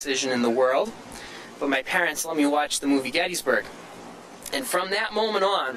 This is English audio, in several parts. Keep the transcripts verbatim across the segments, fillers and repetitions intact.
decision in the world, but my parents let me watch the movie Gettysburg. And from that moment on,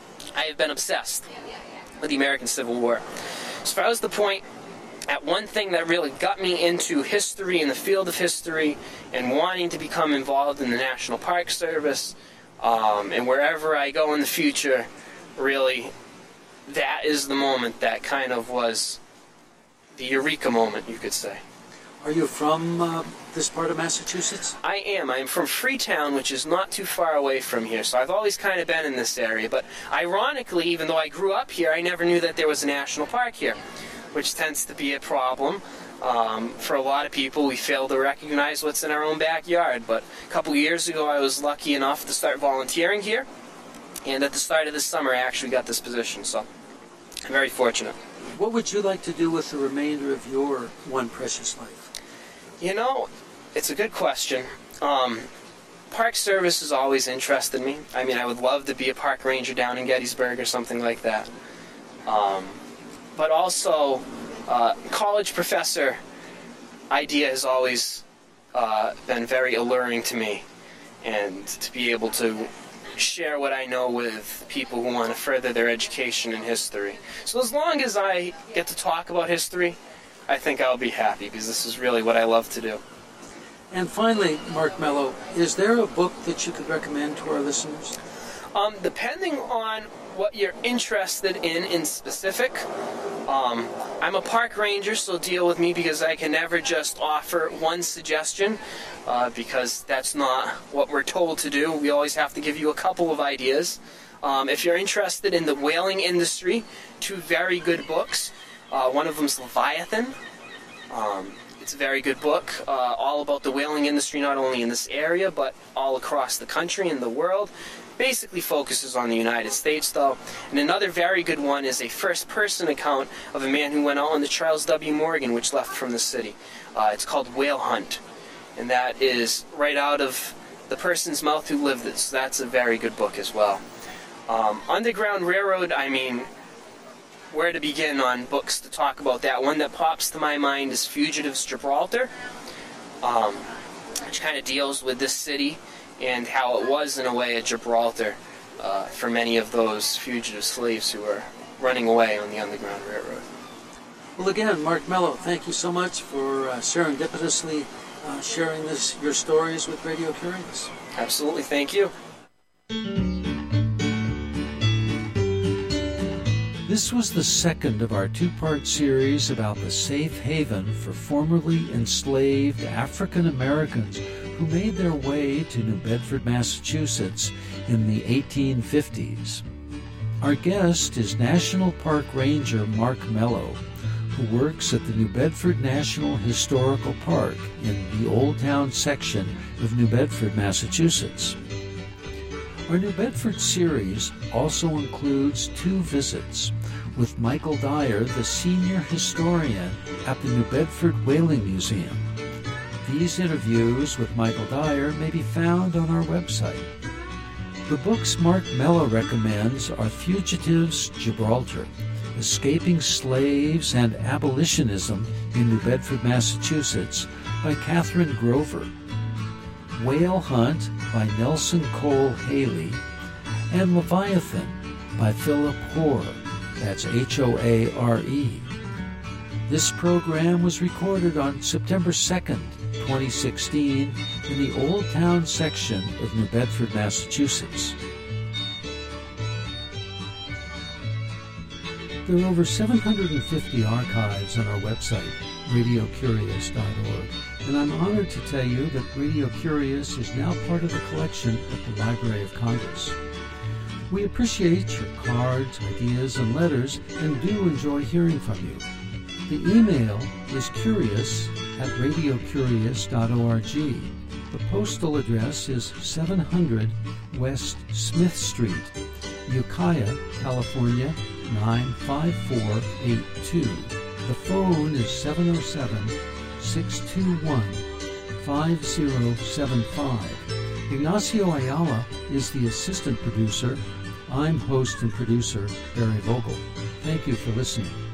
I have been obsessed with the American Civil War. As far as the point, at one thing that really got me into history in the field of history and wanting to become involved in the National Park Service, um, and wherever I go in the future, really, that is the moment that kind of was the eureka moment, you could say. Are you from uh, this part of Massachusetts? I am. I'm from Freetown, which is not too far away from here, so I've always kind of been in this area. But ironically, even though I grew up here, I never knew that there was a national park here, which tends to be a problem. Um, for a lot of people, we fail to recognize what's in our own backyard. But a couple years ago, I was lucky enough to start volunteering here, and at the start of this summer, I actually got this position, so I'm very fortunate. What would you like to do with the remainder of your one precious life? You know, it's a good question. Um, park service has always interested me. I mean, I would love to be a park ranger down in Gettysburg or something like that. Um, but also, uh, college professor idea has always uh, been very alluring to me. And to be able to share what I know with people who want to further their education in history. So as long as I get to talk about history, I think I'll be happy, because this is really what I love to do. And finally, Mark Mello, is there a book that you could recommend to our listeners? Um, depending on what you're interested in in specific, um, I'm a park ranger, so deal with me, because I can never just offer one suggestion, uh, because that's not what we're told to do. We always have to give you a couple of ideas. Um, if you're interested in the whaling industry, two very good books. Uh, one of them's Leviathan. Um, it's a very good book, uh, all about the whaling industry, not only in this area, but all across the country and the world. Basically focuses on the United States, though. And another very good one is a first-person account of a man who went out on the Charles W. Morgan, which left from the city. Uh, it's called Whale Hunt, and that is right out of the person's mouth who lived it, so that's a very good book as well. Um, Underground Railroad, I mean, where to begin on books to talk about that. One that pops to my mind is Fugitives Gibraltar, um, which kind of deals with this city and how it was in a way at Gibraltar uh, for many of those fugitive slaves who were running away on the Underground Railroad. Well, again, Mark Mello, thank you so much for uh, serendipitously uh, sharing this your stories with Radio Curious. Absolutely, thank you. This was the second of our two-part series about the safe haven for formerly enslaved African Americans who made their way to New Bedford, Massachusetts in the eighteen fifties. Our guest is National Park Ranger Mark Mello, who works at the New Bedford National Historical Park in the Old Town section of New Bedford, Massachusetts. Our New Bedford series also includes two visits with Michael Dyer, the senior historian at the New Bedford Whaling Museum. These interviews with Michael Dyer may be found on our website. The books Mark Mello recommends are Fugitives Gibraltar, Escaping Slaves and Abolitionism in New Bedford, Massachusetts by Catherine Grover, Whale Hunt by Nelson Cole Haley, and Leviathan by Philip Hoare, that's H O A R E. This program was recorded on September second, twenty sixteen, in the Old Town section of New Bedford, Massachusetts. There are over seven hundred fifty archives on our website, radio curious dot org, and I'm honored to tell you that Radio Curious is now part of the collection at the Library of Congress. We appreciate your cards, ideas, and letters, and do enjoy hearing from you. The email is curious at radio curious dot org. The postal address is seven hundred West Smith Street, Ukiah, California, nine five four eight two. The phone is seven oh seven, six two one, five oh seven five. Ignacio Ayala is the assistant producer. I'm host and producer Barry Vogel. Thank you for listening.